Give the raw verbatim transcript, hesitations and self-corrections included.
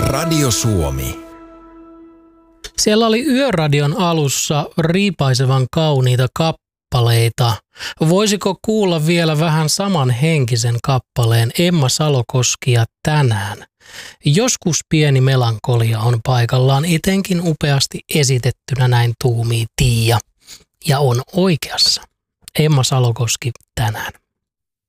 Radio Suomi. Siellä oli Yöradion alussa riipaisevan kauniita kappaleita. Voisiko kuulla vielä vähän samanhenkisen kappaleen Emma Salokoskia tänään? Joskus pieni melankolia on paikallaan, etenkin upeasti esitettynä, näin tuumii Tiia. Ja on oikeassa. Emma Salokoski tänään.